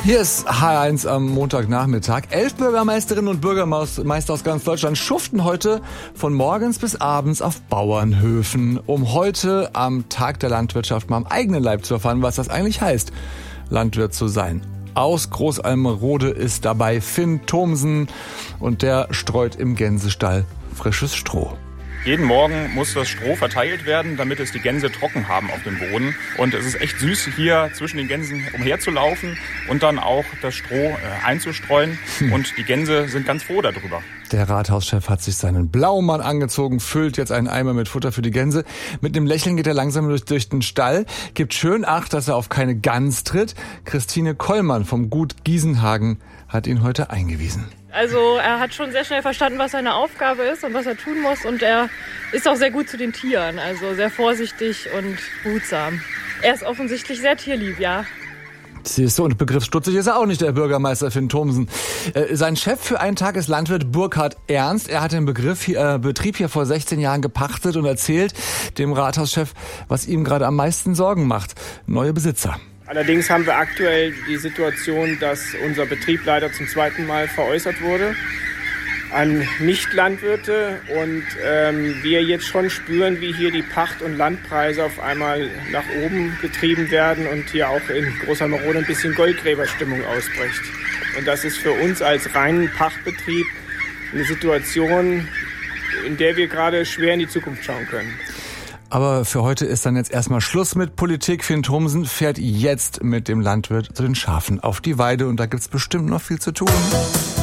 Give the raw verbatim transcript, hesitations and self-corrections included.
Hier ist H eins am Montagnachmittag. Elf Bürgermeisterinnen und Bürgermeister aus ganz Deutschland schuften heute von morgens bis abends auf Bauernhöfen, um heute am Tag der Landwirtschaft mal am eigenen Leib zu erfahren, was das eigentlich heißt, Landwirt zu sein. Aus Großalmerode ist dabei Finn Thomsen und der streut im Gänsestall frisches Stroh. Jeden Morgen muss das Stroh verteilt werden, damit es die Gänse trocken haben auf dem Boden. Und es ist echt süß, hier zwischen den Gänsen umherzulaufen und dann auch das Stroh äh, einzustreuen. Hm. Und die Gänse sind ganz froh darüber. Der Rathauschef hat sich seinen Blaumann angezogen, füllt jetzt einen Eimer mit Futter für die Gänse. Mit einem Lächeln geht er langsam durch, durch den Stall, gibt schön Acht, dass er auf keine Gans tritt. Christine Kollmann vom Gut Giesenhagen hat ihn heute eingewiesen. Also er hat schon sehr schnell verstanden, was seine Aufgabe ist und was er tun muss. Und er ist auch sehr gut zu den Tieren, also sehr vorsichtig und behutsam. Er ist offensichtlich sehr tierlieb, ja. Siehst du, und begriffsstutzig ist er auch nicht, der Bürgermeister Finn Thomsen. Äh, sein Chef für einen Tag ist Landwirt Burkhard Ernst. Er hat den Begriff hier, äh, Betrieb hier vor sechzehn Jahren gepachtet und erzählt dem Rathauschef, was ihm gerade am meisten Sorgen macht. Neue Besitzer. Allerdings haben wir aktuell die Situation, dass unser Betrieb leider zum zweiten Mal veräußert wurde an Nicht-Landwirte und ähm, wir jetzt schon spüren, wie hier die Pacht- und Landpreise auf einmal nach oben getrieben werden und hier auch in Großalmerode ein bisschen Goldgräberstimmung ausbricht. Und das ist für uns als reinen Pachtbetrieb eine Situation, in der wir gerade schwer in die Zukunft schauen können. Aber für heute ist dann jetzt erstmal Schluss mit Politik. Finn Thomsen fährt jetzt mit dem Landwirt zu den Schafen auf die Weide und da gibt's bestimmt noch viel zu tun.